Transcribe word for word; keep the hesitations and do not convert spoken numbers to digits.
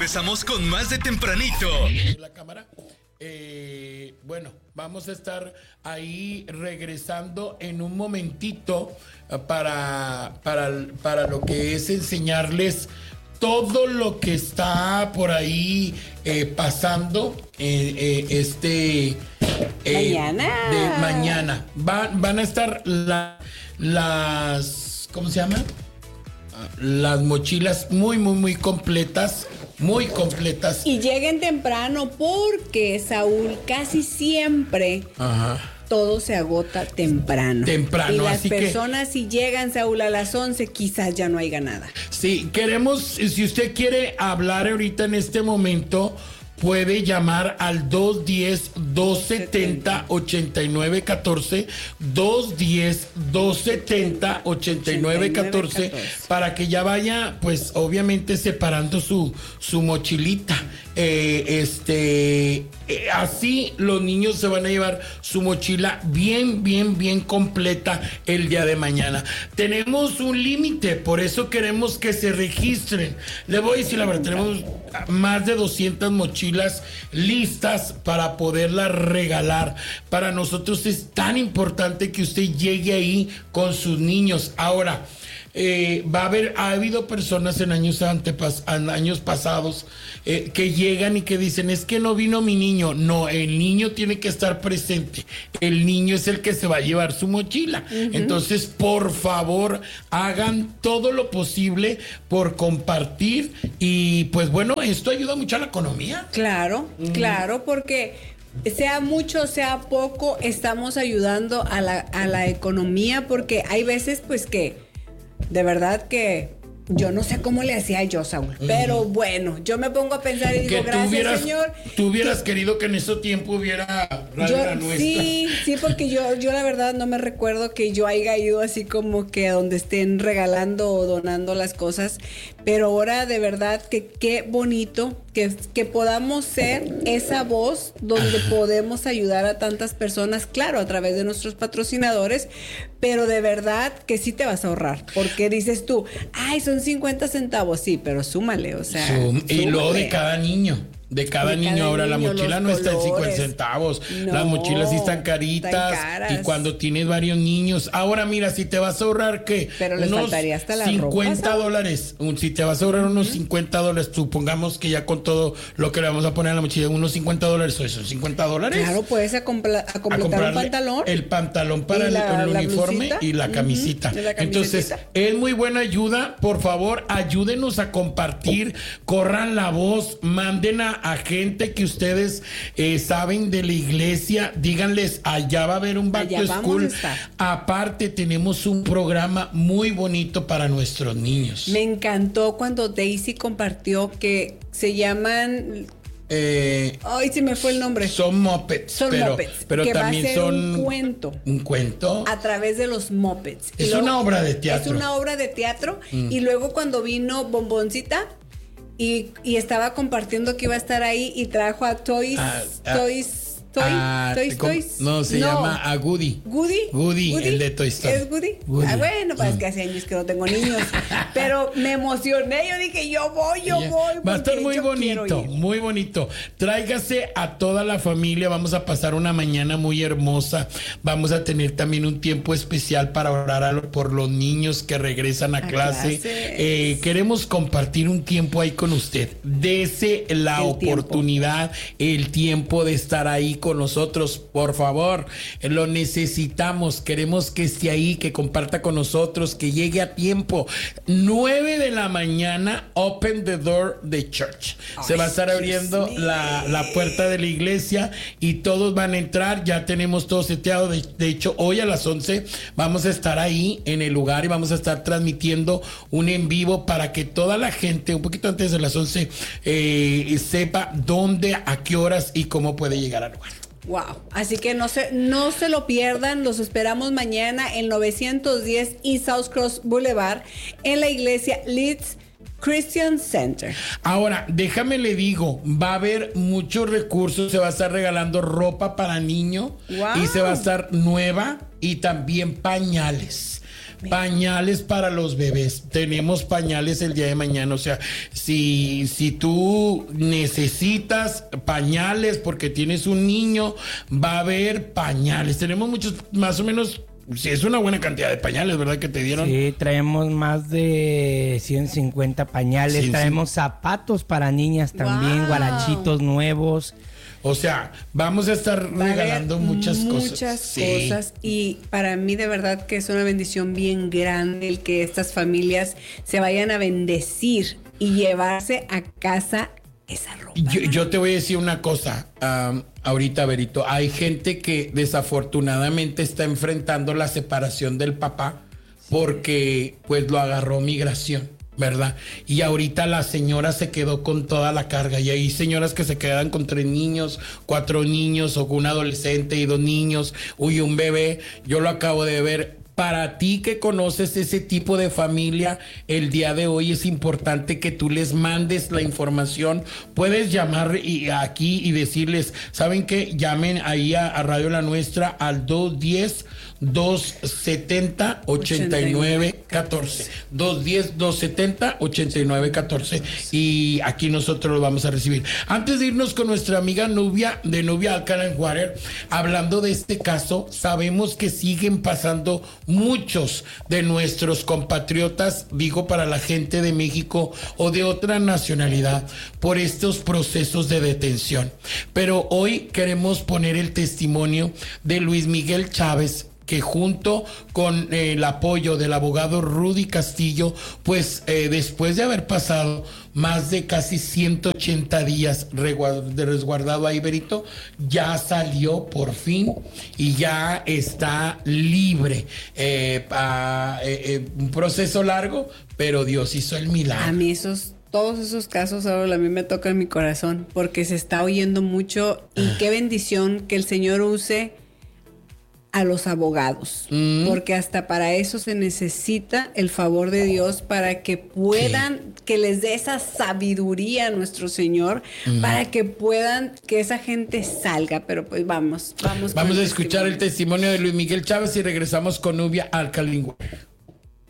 regresamos con más de Tempranito. La cámara. Eh, bueno, vamos a estar ahí regresando en un momentito para, para, para lo que es enseñarles todo lo que está por ahí eh, pasando eh, eh, este eh, mañana. De mañana. Va, van a estar la, las, ¿cómo se llama? Las mochilas muy, muy, muy completas. Muy completas. Y lleguen temprano porque, Saúl, casi siempre Ajá. todo se agota temprano. Temprano, y las así personas que, si llegan, Saúl, a las once, quizás ya no haya nada. Sí, queremos, si usted quiere hablar ahorita en este momento, puede llamar al dos diez, dos setenta, ochenta y nueve catorce, dos diez, dos setenta, ochenta y nueve catorce, para que ya vaya, pues obviamente separando su, su mochilita. Eh, este, eh, así los niños se van a llevar su mochila bien, bien, bien completa el día de mañana. Tenemos un límite, por eso queremos que se registren. Le voy a decir la verdad, tenemos más de doscientas mochilas listas para poderlas regalar. Para nosotros es tan importante que usted llegue ahí con sus niños. Ahora, Eh, va a haber, ha habido personas en años antepas, en años pasados eh, que llegan y que dicen, es que no vino mi niño. No, el niño tiene que estar presente. El niño es el que se va a llevar su mochila. Uh-huh. Entonces, por favor, hagan todo lo posible por compartir y pues bueno, esto ayuda mucho a la economía. Claro, uh-huh. claro, porque sea mucho, sea poco, estamos ayudando a la, a la economía, porque hay veces pues que de verdad que yo no sé cómo le hacía yo, Saúl, uh-huh. pero bueno, yo me pongo a pensar y digo, gracias, hubieras, Señor. Tú hubieras que, querido que en ese tiempo hubiera radio la nuestra. Sí, sí, porque yo, yo la verdad no me recuerdo que yo haya ido así como que a donde estén regalando o donando las cosas, pero ahora de verdad que qué bonito que, que podamos ser esa voz donde podemos ayudar a tantas personas, claro, a través de nuestros patrocinadores, pero de verdad que sí te vas a ahorrar, porque dices tú, ay, son cincuenta centavos, sí, pero súmale, o sea. Sum, y súmale. luego de cada niño. De cada de niño, cada ahora niño, la mochila no está en cincuenta centavos. No, las mochilas sí están caritas. Y cuando tienes varios niños. Ahora mira, si te vas a ahorrar ¿qué? Pero les unos faltaría hasta la cincuenta ropa, dólares. Un, si te vas a ahorrar uh-huh. unos cincuenta dólares, supongamos que ya con todo lo que le vamos a poner a la mochila, unos cincuenta dólares, eso, cincuenta dólares. Claro, puedes a, compla- a completar a un pantalón. El pantalón para la, el, el la uniforme blusita. y la camisita. Uh-huh. Y la Entonces, es muy buena ayuda. Por favor, ayúdenos a compartir, corran la voz, manden a, a gente que ustedes eh, saben de la iglesia, díganles, allá va a haber un back to school. Aparte tenemos un programa muy bonito para nuestros niños. Me encantó cuando Daisy compartió que se llaman eh, ay, se me fue el nombre. Son mopeds, son pero, mopeds, pero que también va a ser son un cuento. Un cuento a través de los mopeds. Es luego, una obra de teatro. Es una obra de teatro mm. y luego cuando vino Bomboncita Y, y estaba compartiendo que iba a estar ahí y trajo a Toys, ah, Toys, Toy, ah, Toys, Toys. No, se no. llama a Goody. ¿Goody? Goody, Goody, el de Toy Story. ¿Es Goody? Ah, bueno, pues mm. es que hace años que no tengo niños. Pero me emocioné, yo dije, yo voy, yo yeah. voy. Va a estar muy bonito, muy bonito. Tráigase a toda la familia, vamos a pasar una mañana muy hermosa. Vamos a tener también un tiempo especial para orar a lo, por los niños que regresan a, a clase. Eh, queremos compartir un tiempo ahí con usted. Dese la el oportunidad, tiempo. el tiempo de estar ahí con nosotros, por favor, lo necesitamos, queremos que esté ahí, que comparta con nosotros, que llegue a tiempo. Nueve de la mañana, open the door de church. Ay, se va a estar abriendo la, la puerta de la iglesia y todos van a entrar, ya tenemos todo seteado, de, de hecho hoy a las once vamos a estar ahí en el lugar y vamos a estar transmitiendo un en vivo para que toda la gente, un poquito antes de las once, eh, sepa dónde, a qué horas y cómo puede llegar al lugar. Wow, así que no se, no se lo pierdan, los esperamos mañana en novecientos diez East South Cross Boulevard en la iglesia Leeds Christian Center. Ahora, déjame le digo, va a haber muchos recursos, se va a estar regalando ropa para niño wow. y se va a estar nueva y también pañales. pañales para los bebés. Tenemos pañales el día de mañana. O sea, si, si tú necesitas pañales porque tienes un niño, va a haber pañales. Tenemos muchos, más o menos. Sí, es una buena cantidad de pañales, ¿verdad? Que te dieron. Sí, traemos más de ciento cincuenta pañales. Sí, traemos sí. zapatos para niñas también, wow. guarachitos nuevos. O sea, vamos a estar regalando muchas, muchas cosas. Muchas cosas. Sí. Y para mí de verdad que es una bendición bien grande el que estas familias se vayan a bendecir y llevarse a casa esa ropa. Yo, yo te voy a decir una cosa, um, ahorita, Berito. Hay gente que desafortunadamente está enfrentando la separación del papá porque pues lo agarró migración, ¿verdad? Y ahorita la señora se quedó con toda la carga. Y hay señoras que se quedan con tres niños, cuatro niños o con un adolescente y dos niños, uy, un bebé. Yo lo acabo de ver. Para ti que conoces ese tipo de familia, el día de hoy es importante que tú les mandes la información. Puedes llamar y, aquí y decirles, ¿saben qué? Llamen ahí a, a Radio La Nuestra al dos uno cero, dos siete cero, ocho nueve uno cuatro. dos uno cero, dos siete cero, ocho nueve uno cuatro. Y aquí nosotros lo vamos a recibir. Antes de irnos con nuestra amiga Nubia, de Nubia Alcalá Water, hablando de este caso, sabemos que siguen pasando muchos de nuestros compatriotas, digo para la gente de México o de otra nacionalidad, por estos procesos de detención. Pero hoy queremos poner el testimonio de Luis Miguel Chávez, que junto con eh, el apoyo del abogado Rudy Castillo, pues eh, después de haber pasado más de casi ciento ochenta días de resguardado ahí, Berito, ya salió por fin y ya está libre. Eh, pa, eh, eh, un proceso largo, pero Dios hizo el milagro. A mí esos... Todos esos casos ahora a mí me tocan mi corazón porque se está oyendo mucho y qué bendición que el Señor use a los abogados, mm. porque hasta para eso se necesita el favor de Dios para que puedan, sí. que les dé esa sabiduría a nuestro Señor, mm. para que puedan, que esa gente salga. Pero pues vamos, vamos. Vamos a escuchar el testimonio de Luis Miguel Chávez y regresamos con Nubia Alcalá Water.